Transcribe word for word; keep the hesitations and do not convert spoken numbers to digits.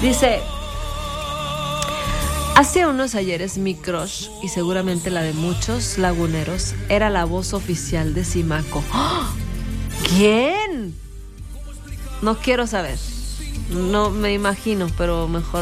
Dice, hace unos ayeres mi crush, y seguramente la de muchos laguneros, era la voz oficial de Simaco. ¡Oh! ¿Quién? No quiero saber. No me imagino, pero mejor